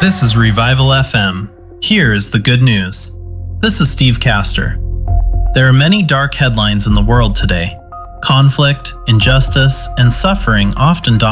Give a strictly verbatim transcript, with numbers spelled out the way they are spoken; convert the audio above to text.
This is Revival F M. Here is the good news. This is Steve Castor. There are many dark headlines in the world today. Conflict, injustice, and suffering often dominate